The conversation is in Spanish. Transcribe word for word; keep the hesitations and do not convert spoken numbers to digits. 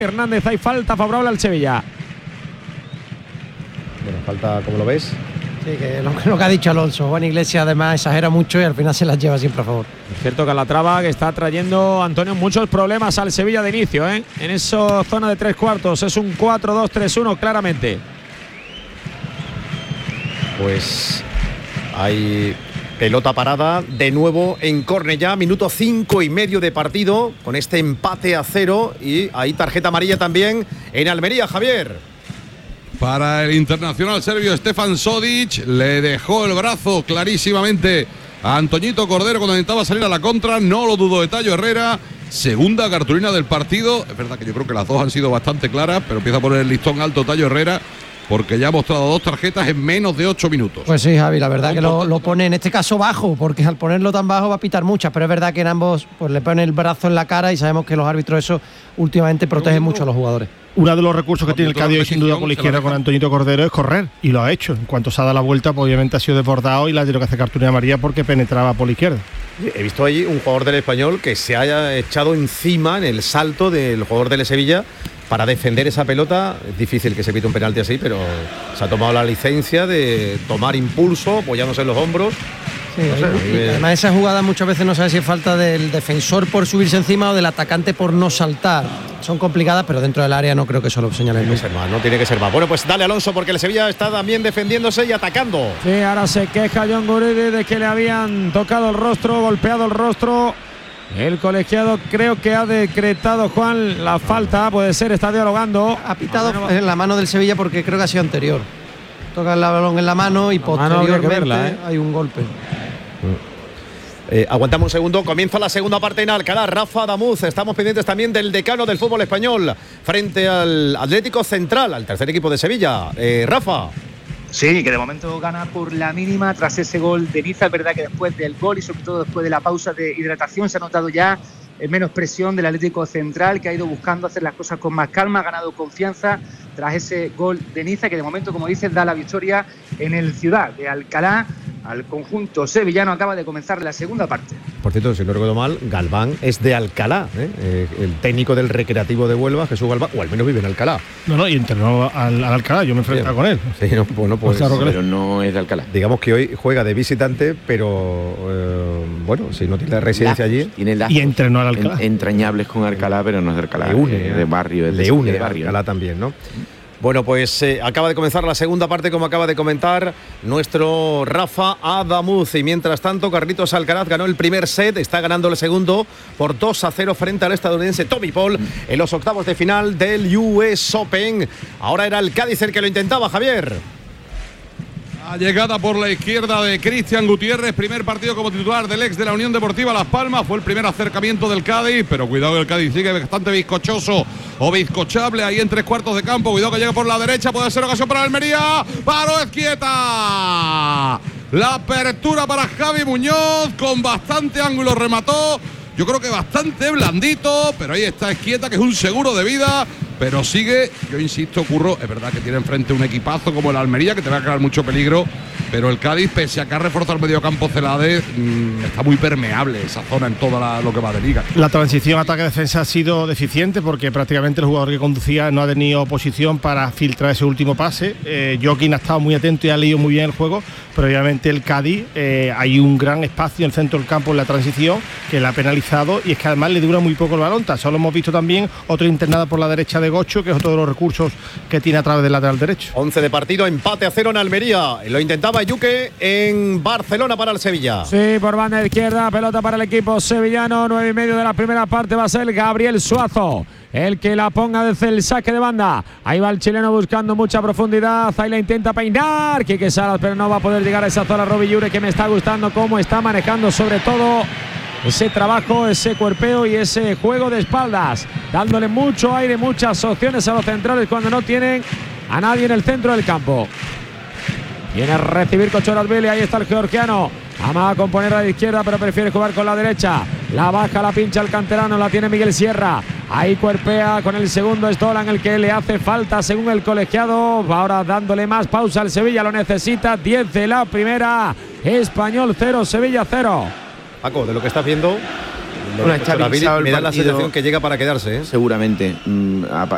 Hernández, hay falta favorable al Sevilla. Bueno, falta, ¿cómo lo ves? Sí, que lo, lo que ha dicho Alonso, Juan Iglesias además exagera mucho y al final se las lleva siempre a favor. Es cierto que la traba que está trayendo Antonio muchos problemas al Sevilla de inicio, ¿eh? En esa zona de tres cuartos es un cuatro dos tres uno claramente. Pues hay pelota parada de nuevo en Cornellá, minuto cinco y medio de partido con este empate a cero y hay tarjeta amarilla también en Almería, Javier. Para el internacional serbio Stefan Sodic, le dejó el brazo clarísimamente a Antoñito Cordero cuando intentaba salir a la contra, no lo dudó de Tayo Herrera. Segunda cartulina del partido, es verdad que yo creo que las dos han sido bastante claras, pero empieza a poner el listón alto Tayo Herrera, porque ya ha mostrado dos tarjetas en menos de ocho minutos. Pues sí, Javi, la verdad que lo, lo pone en este caso bajo, porque al ponerlo tan bajo va a pitar muchas, pero es verdad que en ambos pues le pone el brazo en la cara y sabemos que los árbitros eso últimamente protegen mucho a los jugadores. Uno de los recursos que tiene el Cádiz hoy sin duda por la izquierda con Antoñito Cordero es correr, y lo ha hecho. En cuanto se ha dado la vuelta, pues obviamente ha sido desbordado y le ha tenido que hacer cartulina amarilla porque penetraba por la izquierda. He visto ahí un jugador del Español que se haya echado encima en el salto del jugador del Sevilla para defender esa pelota. Es difícil que se pite un penalti así, pero se ha tomado la licencia de tomar impulso, apoyándose en los hombros. Sí, no sé, y además esa jugada muchas veces no sabe si es falta del defensor por subirse encima o del atacante por no saltar. Son complicadas, pero dentro del área no creo que eso lo señalen. Tiene que ser más, no tiene que ser más. Bueno, pues dale, Alonso, porque el Sevilla está también defendiéndose y atacando. Sí, ahora se queja John Guridi de que le habían tocado el rostro, golpeado el rostro. El colegiado creo que ha decretado, Juan, la falta, puede ser, está dialogando. Ha pitado en la mano del Sevilla porque creo que ha sido anterior. Toca el balón en la mano y la posteriormente mano verla, ¿eh? Hay un golpe. Eh, aguantamos un segundo, comienza la segunda parte en Alcalá. Rafa Adamuz, estamos pendientes también del decano del fútbol español frente al Atlético Central, al tercer equipo de Sevilla. Eh, Rafa. Sí, que de momento gana por la mínima tras ese gol de Niza. Es verdad que después del gol y sobre todo después de la pausa de hidratación se ha notado ya menos presión del Atlético Central, que ha ido buscando hacer las cosas con más calma, ha ganado confianza tras ese gol de Niza, que de momento, como dices, da la victoria en el Ciudad de Alcalá al conjunto sevillano. Acaba de comenzar la segunda parte. Por cierto, si no recuerdo mal, Galván es de Alcalá, ¿eh? Eh, el técnico del Recreativo de Huelva, Jesús Galván, o al menos vive en Alcalá. No, no, y entrenó al, al Alcalá, yo me enfrentaba con él. Sí, no, bueno, pues, pues claro, pero no es de Alcalá. Digamos que hoy juega de visitante, pero eh, bueno, si no tiene residencia lazos, allí. Tiene lazos y entrenó al Alcalá. En, entrañables con Alcalá, pero no es de Alcalá. Le une, es de barrio. Es le de, une de barrio. Alcalá también, ¿no? Bueno, pues eh, acaba de comenzar la segunda parte, como acaba de comentar nuestro Rafa Adamuz. Y mientras tanto, Carlitos Alcaraz ganó el primer set, está ganando el segundo por dos a cero frente al estadounidense Tommy Paul en los octavos de final del U S Open. Ahora era el Cádiz el que lo intentaba, Javier. La llegada por la izquierda de Cristian Gutiérrez, primer partido como titular del ex de la Unión Deportiva Las Palmas, fue el primer acercamiento del Cádiz, pero cuidado que el Cádiz sigue bastante bizcochoso o bizcochable ahí en tres cuartos de campo, cuidado que llega por la derecha, puede ser ocasión para Almería, paró Ezquieta, la apertura para Javi Muñoz, con bastante ángulo remató, yo creo que bastante blandito, pero ahí está Ezquieta, que es un seguro de vida. Pero sigue, yo insisto, Curro, es verdad que tiene enfrente un equipazo como el Almería, que te va a crear mucho peligro, pero el Cádiz, pese a que ha reforzado el mediocampo Celades, mmm, está muy permeable esa zona en todo la, lo que va de liga. La transición ataque-defensa ha sido deficiente porque prácticamente el jugador que conducía no ha tenido posición para filtrar ese último pase. Eh, Joaquín ha estado muy atento y ha leído muy bien el juego, pero obviamente el Cádiz, eh, hay un gran espacio en el centro del campo en la transición que le ha penalizado, y es que además le dura muy poco el balón. Solo hemos visto también otra internada por la derecha de Gocho, que es otro de los recursos que tiene a través del lateral derecho. once de partido, empate a cero en Almería. Lo intentaba Yuque en Barcelona para el Sevilla. Sí, por banda izquierda, pelota para el equipo sevillano. Nueve y medio de la primera parte va a ser Gabriel Suazo el que la ponga desde el saque de banda. Ahí va el chileno buscando mucha profundidad. Ahí la intenta peinar Quique Salas, pero no va a poder llegar a esa zona. Robillure, que me está gustando cómo está manejando sobre todo ese trabajo, ese cuerpeo y ese juego de espaldas, dándole mucho aire, muchas opciones a los centrales cuando no tienen a nadie en el centro del campo. Viene a recibir Cochorazvili, ahí está el georgiano. Ama a componer a la izquierda, pero prefiere jugar con la derecha. La baja, la pincha el canterano, la tiene Miguel Sierra. Ahí cuerpea con el segundo Stolan, el que le hace falta según el colegiado. Ahora dándole más pausa al Sevilla, lo necesita. diez de la primera. Español cero, Sevilla cero. Paco, de lo que estás viendo, Bueno, está me da la sensación que llega para quedarse, ¿eh? Seguramente. Mm,